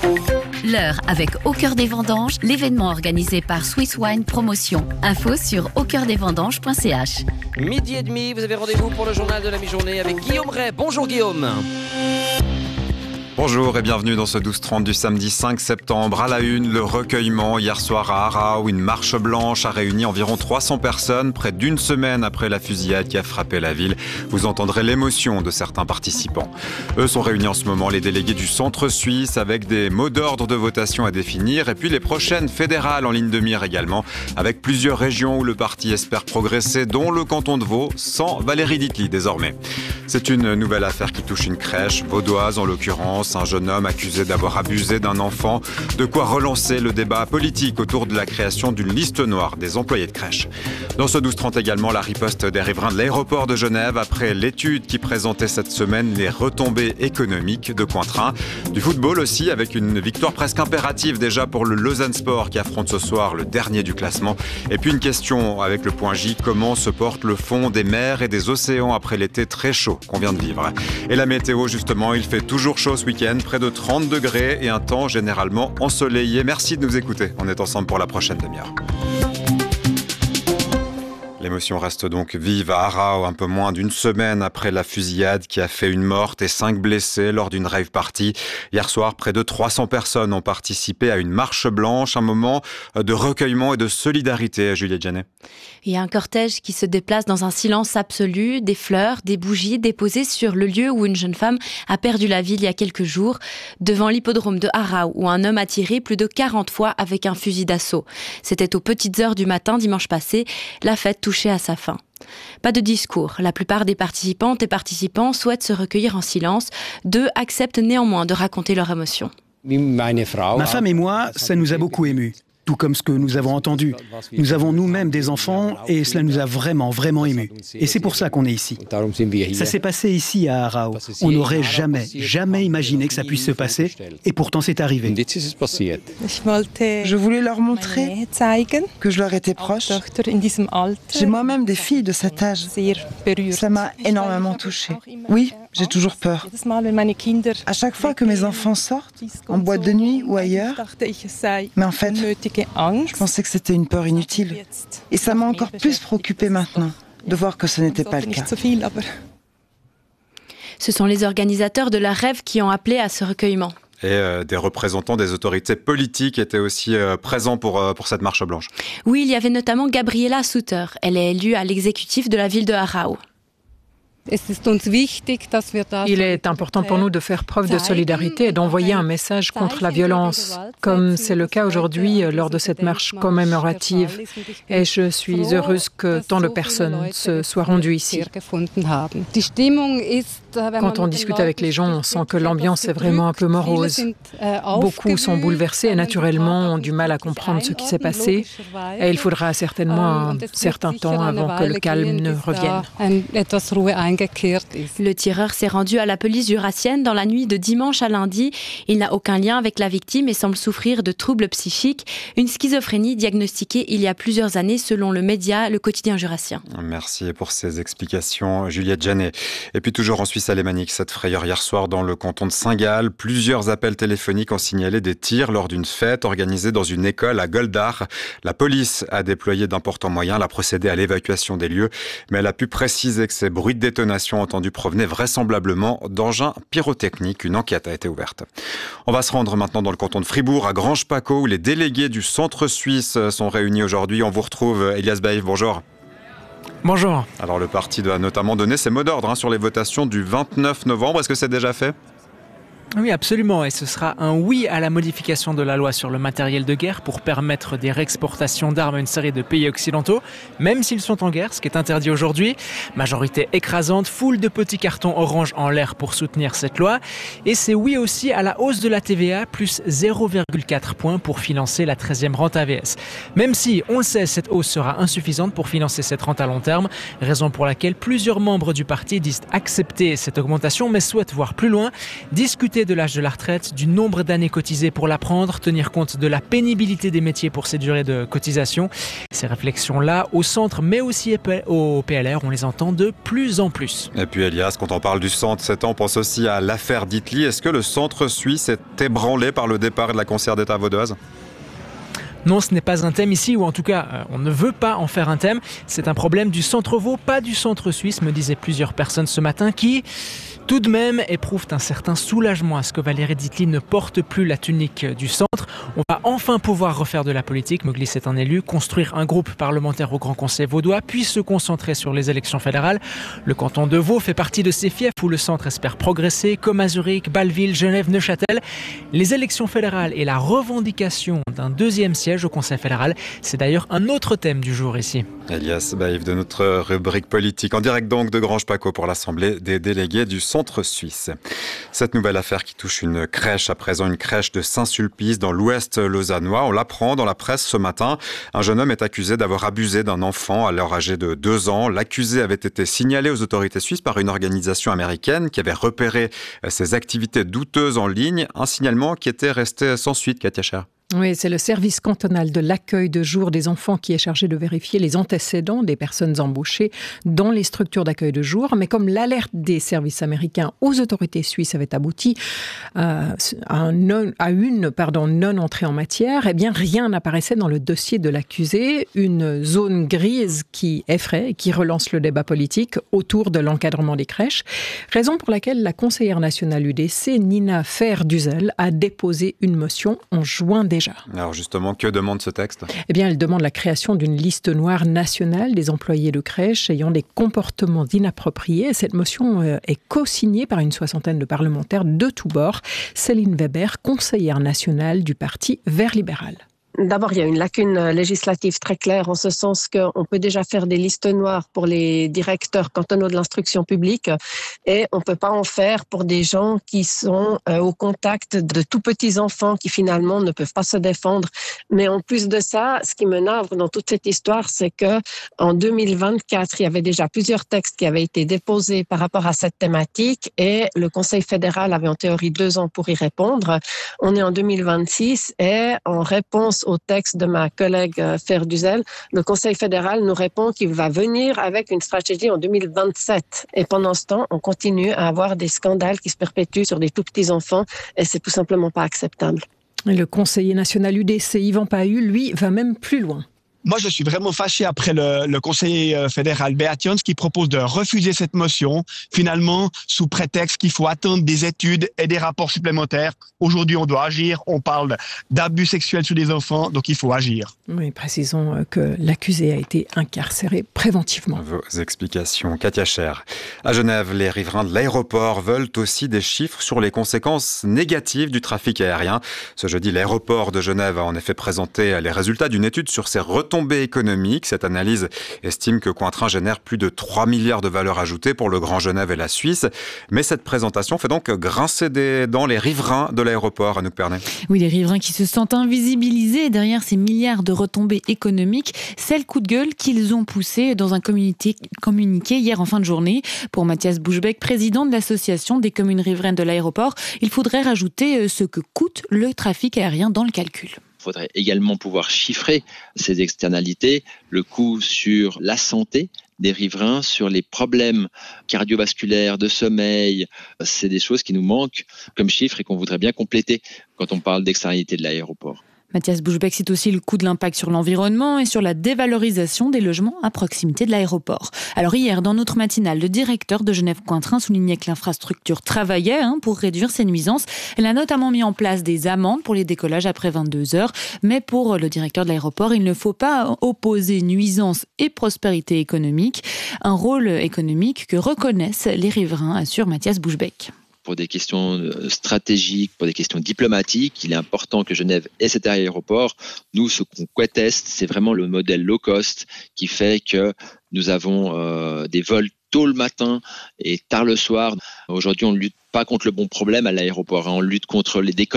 L'heure avec Au Cœur des Vendanges, l'événement organisé par Swiss Wine Promotion. Info sur aucoeurdesvendanges.ch. 12h30, vous avez rendez-vous pour le journal de la mi-journée avec Guillaume Ray. Bonjour Guillaume. Bonjour et bienvenue dans ce 12h30 du samedi 5 septembre. À la une, le recueillement. Hier soir à Aarau, une marche blanche a réuni environ 300 personnes près d'une semaine après la fusillade qui a frappé la ville. Vous entendrez l'émotion de certains participants. Eux sont réunis en ce moment les délégués du centre suisse avec des mots d'ordre de votation à définir et puis les prochaines fédérales en ligne de mire également avec plusieurs régions où le parti espère progresser, dont le canton de Vaud, sans Valérie Ditli désormais. C'est une nouvelle affaire qui touche une crèche, vaudoise en l'occurrence. Un jeune homme accusé d'avoir abusé d'un enfant. De quoi relancer le débat politique autour de la création d'une liste noire des employés de crèche. Dans ce 12h30 également, la riposte des riverains de l'aéroport de Genève après l'étude qui présentait cette semaine les retombées économiques de Cointrin. Du football aussi, avec une victoire presque impérative déjà pour le Lausanne Sport qui affronte ce soir le dernier du classement. Et puis une question avec le point J, comment se porte le fond des mers et des océans après l'été très chaud qu'on vient de vivre. Et la météo justement, il fait toujours chaud ce week-end, près de 30 degrés et un temps généralement ensoleillé. Merci de nous écouter. On est ensemble pour la prochaine demi-heure. L'émotion reste donc vive à Aarau, un peu moins d'une semaine après la fusillade qui a fait une morte et 5 blessés lors d'une rave party. Hier soir, près de 300 personnes ont participé à une marche blanche, un moment de recueillement et de solidarité, Juliette Janet. Il y a un cortège qui se déplace dans un silence absolu, des fleurs, des bougies déposées sur le lieu où une jeune femme a perdu la vie il y a quelques jours, devant l'hippodrome de Aarau, où un homme a tiré plus de 40 fois avec un fusil d'assaut. C'était aux petites heures du matin dimanche passé, la fête touchait à sa fin. Pas de discours. La plupart des participantes et participants souhaitent se recueillir en silence. Deux acceptent néanmoins de raconter leurs émotions. Ma femme et moi, ça nous a beaucoup émus. Tout comme ce que nous avons entendu. Nous avons nous-mêmes des enfants et cela nous a vraiment, vraiment émus. Et c'est pour ça qu'on est ici. Ça s'est passé ici à Aarau. On n'aurait jamais imaginé que ça puisse se passer et pourtant c'est arrivé. Je voulais leur montrer que je leur étais proche. J'ai moi-même des filles de cet âge. Ça m'a énormément touchée. Oui, j'ai toujours peur. À chaque fois que mes enfants sortent, en boîte de nuit ou ailleurs, mais en fait, je pensais que c'était une peur inutile. Et ça m'a encore plus préoccupée maintenant, de voir que ce n'était pas le cas. Ce sont les organisateurs de la rave qui ont appelé à ce recueillement. Et des représentants des autorités politiques étaient aussi présents pour cette marche blanche. Oui, il y avait notamment Gabriela Sutter. Elle est élue à l'exécutif de la ville de Aarau. Il est important pour nous de faire preuve de solidarité et d'envoyer un message contre la violence, comme c'est le cas aujourd'hui lors de cette marche commémorative. Et je suis heureuse que tant de personnes se soient rendues ici. Quand on discute avec les gens, on sent que l'ambiance est vraiment un peu morose. Beaucoup sont bouleversés et naturellement ont du mal à comprendre ce qui s'est passé. Et il faudra certainement un certain temps avant que le calme ne revienne. Le tireur s'est rendu à la police jurassienne dans la nuit de dimanche à lundi. Il n'a aucun lien avec la victime et semble souffrir de troubles psychiques. Une schizophrénie diagnostiquée il y a plusieurs années selon le média Le Quotidien Jurassien. Merci pour ces explications, Juliette Janet. Et puis toujours en Suisse alémanique, cette frayeur hier soir dans le canton de Saint-Gall. Plusieurs appels téléphoniques ont signalé des tirs lors d'une fête organisée dans une école à Goldach. La police a déployé d'importants moyens, elle a procédé à l'évacuation des lieux, mais elle a pu préciser que ces bruits de détonation entendus provenaient vraisemblablement d'engins pyrotechniques. Une enquête a été ouverte. On va se rendre maintenant dans le canton de Fribourg, à Granges-Paccot, où les délégués du centre suisse sont réunis aujourd'hui. On vous retrouve, Elias Baïf, bonjour. Bonjour. Alors le parti doit notamment donner ses mots d'ordre sur les votations du 29 novembre. Est-ce que c'est déjà fait ? Oui, absolument. Et ce sera un oui à la modification de la loi sur le matériel de guerre pour permettre des réexportations d'armes à une série de pays occidentaux, même s'ils sont en guerre, ce qui est interdit aujourd'hui. Majorité écrasante, foule de petits cartons orange en l'air pour soutenir cette loi. Et c'est oui aussi à la hausse de la TVA, plus 0,4 points pour financer la 13e rente AVS. Même si, on le sait, cette hausse sera insuffisante pour financer cette rente à long terme, raison pour laquelle plusieurs membres du parti disent accepter cette augmentation, mais souhaitent voir plus loin, discuter de l'âge de la retraite, du nombre d'années cotisées pour la prendre, tenir compte de la pénibilité des métiers pour ces durées de cotisation. Ces réflexions-là, au centre mais aussi au PLR, on les entend de plus en plus. Et puis Elias, quand on parle du centre 7 ans, on pense aussi à l'affaire d'Itli. Est-ce que le centre suisse est ébranlé par le départ de la conseillère d'État vaudoise ? Non, ce n'est pas un thème ici, ou en tout cas, on ne veut pas en faire un thème. C'est un problème du centre vaud, pas du centre suisse, me disaient plusieurs personnes ce matin qui, tout de même, éprouvent un certain soulagement à ce que Valérie D'Itli ne porte plus la tunique du centre. On va enfin pouvoir refaire de la politique, me glissait un élu, construire un groupe parlementaire au Grand Conseil vaudois, puis se concentrer sur les élections fédérales. Le canton de Vaud fait partie de ces fiefs où le centre espère progresser, comme à Zurich, Bâle-Ville, Genève, Neuchâtel. Les élections fédérales et la revendication d'un deuxième siège au Conseil fédéral, c'est d'ailleurs un autre thème du jour ici. Elias Baïf de notre rubrique politique, en direct donc de Granges-Paccot pour l'Assemblée des délégués du centre suisse. Cette nouvelle affaire qui touche une crèche, à présent une crèche de Saint-Sulpice dans l'ouest lausannois. On l'apprend dans la presse ce matin. Un jeune homme est accusé d'avoir abusé d'un enfant alors âgé de 2 ans. L'accusé avait été signalé aux autorités suisses par une organisation américaine qui avait repéré ses activités douteuses en ligne. Un signalement qui était resté sans suite, Katia Scher. Oui, c'est le service cantonal de l'accueil de jour des enfants qui est chargé de vérifier les antécédents des personnes embauchées dans les structures d'accueil de jour. Mais comme l'alerte des services américains aux autorités suisses avait abouti à une non-entrée en matière, eh bien rien n'apparaissait dans le dossier de l'accusé. Une zone grise qui effraie et qui relance le débat politique autour de l'encadrement des crèches. Raison pour laquelle la conseillère nationale UDC, Nina Fer-Duzel, a déposé une motion en juin déjà. Alors justement, que demande ce texte ? Eh bien, elle demande la création d'une liste noire nationale des employés de crèche ayant des comportements inappropriés. Cette motion est co-signée par une 60aine de parlementaires de tous bords. Céline Weber, conseillère nationale du Parti Vert libéral. D'abord, il y a une lacune législative très claire en ce sens qu'on peut déjà faire des listes noires pour les directeurs cantonaux de l'instruction publique et on ne peut pas en faire pour des gens qui sont au contact de tout petits enfants qui finalement ne peuvent pas se défendre. Mais en plus de ça, ce qui me navre dans toute cette histoire, c'est que en 2024, il y avait déjà plusieurs textes qui avaient été déposés par rapport à cette thématique et le Conseil fédéral avait en théorie 2 ans pour y répondre. On est en 2026 et en réponse au texte de ma collègue Fer-Duzel, le Conseil fédéral nous répond qu'il va venir avec une stratégie en 2027. Et pendant ce temps, on continue à avoir des scandales qui se perpétuent sur des tout petits enfants et c'est tout simplement pas acceptable. Et le conseiller national UDC, Yvan Pahu, lui, va même plus loin. Moi, je suis vraiment fâché après le conseiller fédéral Beat Jans qui propose de refuser cette motion, finalement, sous prétexte qu'il faut attendre des études et des rapports supplémentaires. Aujourd'hui, on doit agir. On parle d'abus sexuels sur des enfants, donc il faut agir. Oui, précisons que l'accusé a été incarcéré préventivement. Vos explications, Katia Scher. À Genève, les riverains de l'aéroport veulent aussi des chiffres sur les conséquences négatives du trafic aérien. Ce jeudi, l'aéroport de Genève a en effet présenté les résultats d'une étude sur ses retombées économiques. Cette analyse estime que Cointrain génère plus de 3 milliards de valeur ajoutée pour le Grand Genève et la Suisse. Mais cette présentation fait donc grincer des dents les riverains de l'aéroport, Anouk Pernet. Oui, les riverains qui se sentent invisibilisés derrière ces milliards de retombées économiques. C'est le coup de gueule qu'ils ont poussé dans un communiqué hier en fin de journée. Pour Mathias Bouchbeck, président de l'association des communes riveraines de l'aéroport, il faudrait rajouter ce que coûte le trafic aérien dans le calcul. Il faudrait également pouvoir chiffrer ces externalités, le coût sur la santé des riverains, sur les problèmes cardiovasculaires, de sommeil. C'est des choses qui nous manquent comme chiffres et qu'on voudrait bien compléter quand on parle d'externalités de l'aéroport. Mathias Bouchbeck cite aussi le coût de l'impact sur l'environnement et sur la dévalorisation des logements à proximité de l'aéroport. Alors hier, dans notre matinale, le directeur de Genève-Cointrain soulignait que l'infrastructure travaillait pour réduire ces nuisances. Elle a notamment mis en place des amendes pour les décollages après 22 heures. Mais pour le directeur de l'aéroport, il ne faut pas opposer nuisance et prospérité économique. Un rôle économique que reconnaissent les riverains, assure Mathias Bouchbeck. Pour des questions stratégiques, pour des questions diplomatiques, il est important que Genève ait cet aéroport. Nous, ce qu'on conteste, c'est vraiment le modèle low cost qui fait que nous avons des vols tôt le matin et tard le soir. Aujourd'hui, on ne lutte pas contre le bon problème à l'aéroport, on lutte contre les décollages